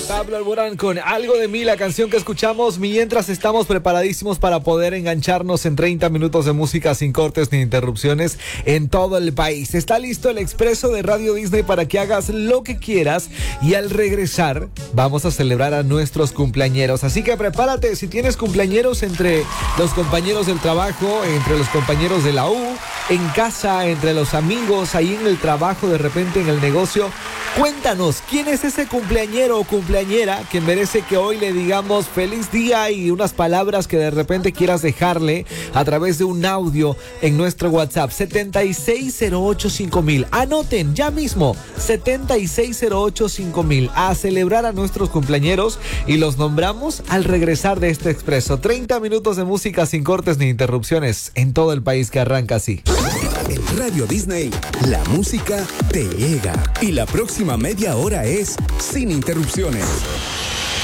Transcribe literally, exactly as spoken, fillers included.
Pablo Alborán con Algo de mí, la canción que escuchamos mientras estamos preparadísimos para poder engancharnos en treinta minutos de música sin cortes ni interrupciones en todo el país. Está listo el expreso de Radio Disney para que hagas lo que quieras y al regresar vamos a celebrar a nuestros cumpleañeros. Así que prepárate, si tienes cumpleañeros entre los compañeros del trabajo, entre los compañeros de la U, en casa, entre los amigos, ahí en el trabajo, de repente en el negocio. Cuéntanos, ¿quién es ese cumpleañero o cumpleañera que merece que hoy le digamos feliz día y unas palabras que de repente quieras dejarle a través de un audio en nuestro WhatsApp setenta y seis cero ocho cinco mil? Anoten ya mismo, setenta y seis cero ocho cinco mil, a celebrar a nuestros cumpleañeros y los nombramos al regresar de este expreso. treinta minutos de música sin cortes ni interrupciones en todo el país que arranca así. En Radio Disney, la música te llega y la próxima media hora es sin interrupciones.